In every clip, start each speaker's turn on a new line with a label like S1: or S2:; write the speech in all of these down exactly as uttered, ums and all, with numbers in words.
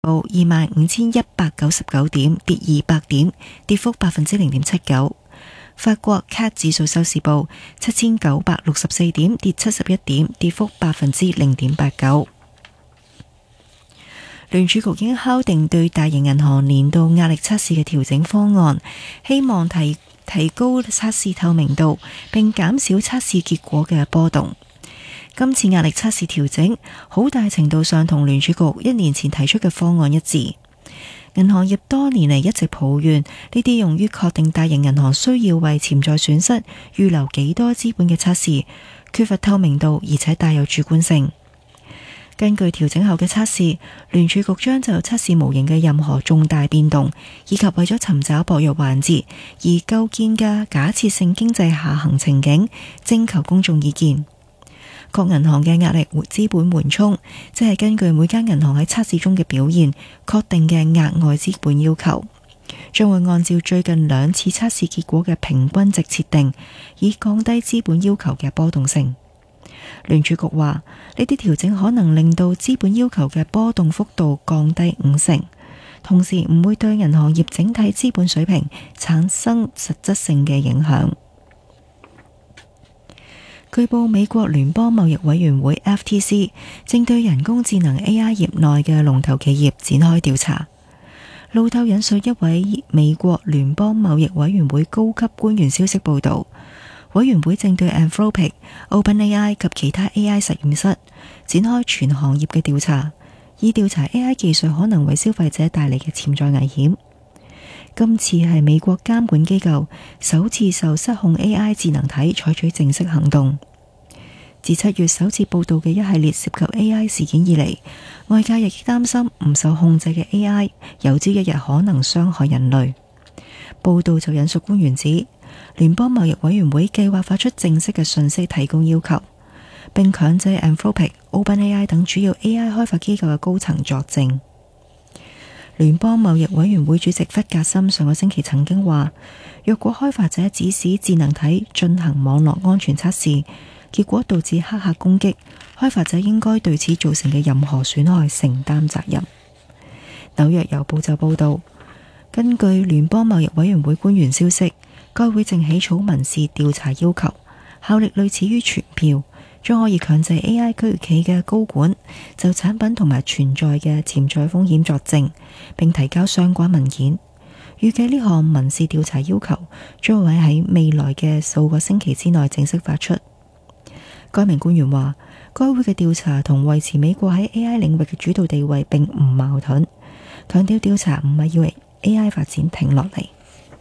S1: 報二萬五千一百九十九點，跌二百點，跌幅百分之零點七九。法國 C A C 指數收市報七千九百六十四點，跌七十一點，跌幅百分之零點八九。聯儲局已經敲定對大型銀行年度壓力測試嘅調整方案，希望提提高測試透明度，並減少測試結果嘅波動。今次壓力測試調整好大程度上同聯儲局一年前提出嘅方案一致。銀行業多年嚟一直抱怨呢啲用於確定大型銀行需要為潛在損失預留幾多資本嘅測試缺乏透明度，而且帶有主觀性。根據調整後嘅測試，聯儲局將就測試模型嘅任何重大變動，以及為咗尋找薄弱環節而構建嘅假設性經濟下行情景，徵求公眾意見。各銀行嘅壓力資本緩衝，即係根據每間銀行喺測試中嘅表現確定嘅額外資本要求，將會按照最近兩次測試結果嘅平均值設定，以降低資本要求嘅波動性。聯儲局話，呢啲調整可能令到資本要求嘅波動幅度降低五成，同時唔會對銀行業整體資本水平產生實質性嘅影響。據報，美國聯邦貿易委員會 F T C 正對人工智能 A I 業內嘅龍頭企業展開調查。路透引述一位美國聯邦貿易委員會高級官員消息報道，委員會正對 Anthropic、OpenAI 及其他 A I 實驗室展開全行業嘅調查，以調查 A I 技術可能為消費者帶嚟嘅潛在危險。今次係美國監管機構首次受失控 A I 智能體採取正式行動。自七月首次報道嘅一系列涉及 A I 事件以嚟，外界亦擔心唔受控制嘅 A I 有朝一日可能傷害人類。報道就引述官員指，聯邦貿易委員會計劃發出正式嘅信息提供要求，並強制 Anthropic、OpenAI 等主要 A I 開發機構嘅高層作證。聯邦貿易委員會主席弗格森上個星期曾經話，若果開發者指使智能體進行網絡安全測試，結果導致黑客攻擊，開發者應該對此造成嘅任何損害承擔責任。紐約郵報就報道，根據聯邦貿易委員會官員消息，該會正起草民事調查要求，效力類似於傳票，將可以強制 A I 居企嘅高管就產品同埋存在嘅潛在風險作證，並提交相關文件。預計呢項民事調查要求將會喺未來嘅數個星期之內正式發出。該名官員話，該會嘅調查同維持美國喺 A I 領域嘅主導地位並唔矛盾，強調調查唔係要為 A I 發展停落嚟。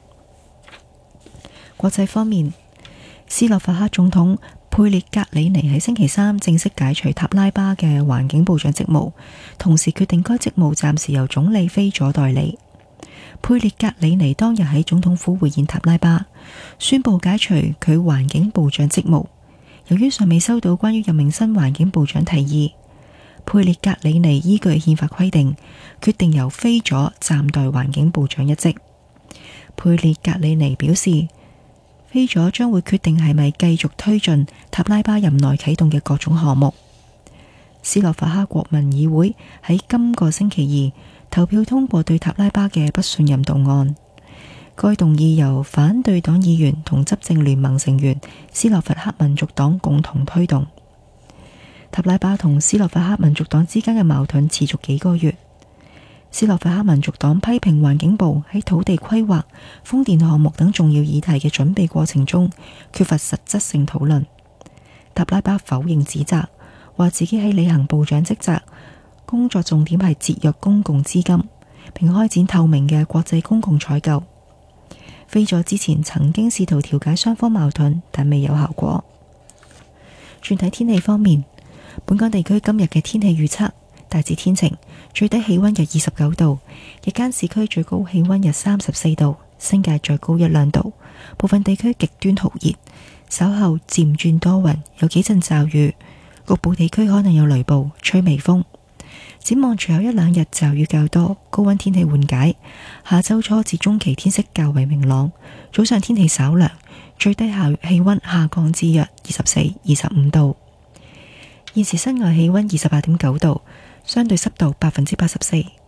S1: 國際方面，斯洛伐克總統佩列格里尼喺星期三正式解除塔拉巴嘅環境部長職務，同時決定該職務暫時由總理菲佐代理。佩列格里尼當日喺總統府會見塔拉巴，宣布解除佢環境部長職務。由於尚未收到關於任命新環境部長提議，佩列格里尼依據憲法規定，決定由菲佐暫代環境部長一職。佩列格里尼表示，菲佐將會決定係咪繼續推進塔拉巴任內啟動嘅各種項目。斯洛伐克國民議會喺今個星期二投票通過對塔拉巴嘅不信任動案。該動議由反對黨議員同執政聯盟成員斯洛伐克民族黨共同推動。塔拉巴同斯洛伐克民族黨之間嘅矛盾持續幾個月。斯洛伐克民族黨批評環境部喺土地規劃、風電項目等重要議題嘅準備過程中缺乏實質性討論。塔拉巴否認指責，話自己喺履行部長職責，工作重點係節約公共資金，並開展透明嘅國際公共採購。菲佐之前曾經試圖調解雙方矛盾，但未有效果。轉睇天氣方面，本港地區今日嘅天氣預測大致天晴，最低氣溫約二十九度，日間市區最高氣溫約三十四度，新界再高一兩度。部分地區極端酷熱，稍後漸轉多雲，有幾陣驟雨，局部地區可能有雷暴，吹微風。展望隨後一兩日驟雨較多，高溫天氣緩解。下周初至中期天色較為明朗，早上天氣稍涼，最低下氣溫下降至約二十四、二十五度。現時室外氣溫二十八點九度，相對濕度百分之八十四。